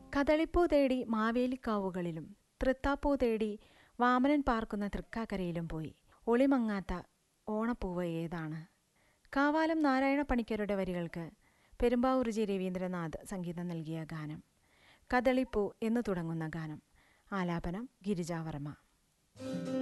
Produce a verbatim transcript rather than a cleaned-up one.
കദളിപ്പൂ തേടി മാവേലിക്കാവുകളിലും തൃത്താപ്പൂ തേടി വാമനൻ പാർക്കുന്ന തൃക്കാക്കരയിലും പോയി. ഒളിമങ്ങാത്ത ഓണപ്പൂവ് ഏതാണ്? കാവാലം നാരായണ പണിക്കരുടെ വരികൾക്ക് പെരുമ്പാവൂർ ജി രവീന്ദ്രനാഥ് സംഗീതം നൽകിയ ഗാനം കദളിപ്പൂ എന്നു തുടങ്ങുന്ന ഗാനം. ആലാപനം ഗിരിജാവർമ്മ.